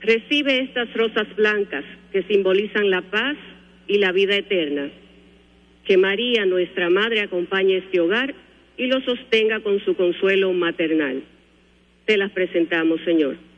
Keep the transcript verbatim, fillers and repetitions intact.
Recibe estas rosas blancas que simbolizan la paz y la vida eterna. Que María, nuestra Madre, acompañe este hogar y lo sostenga con su consuelo maternal. Te las presentamos, Señor.